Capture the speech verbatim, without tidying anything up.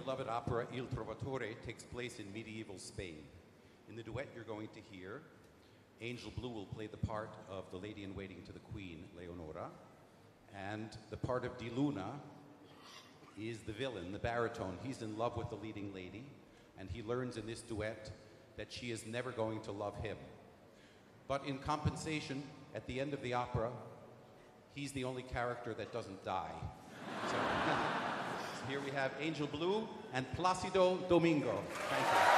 beloved opera Il Trovatore takes place in medieval Spain. In the duet you're going to hear, Angel Blue will play the part of the lady-in-waiting to the queen, Leonora, and the part of Di Luna is the villain, the baritone. He's in love with the leading lady, and he learns in this duet that she is never going to love him. But in compensation, at the end of the opera, he's the only character that doesn't die. So, here we have Angel Blue and Placido Domingo. Thank you.